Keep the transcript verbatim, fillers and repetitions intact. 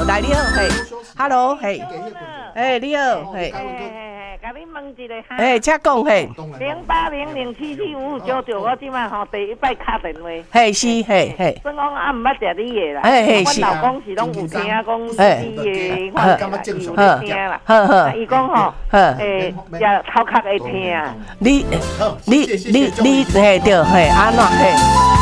来你好，嘿 ，Hello， 嘿，哎，你好，嘿。 甲你问一个哈， 哎，请讲嘿。 零八零零七七五五九九，我即摆吼第一摆敲电话。 嘿是嘿嘿。 算讲啊，毋捌食你的啦。 嘿嘿是。 阮老公是拢有听讲你的话啦，伊有咧听啦。 好好。 伊讲吼，诶，也头壳会听。 你你你你嘿对嘿，安怎嘿？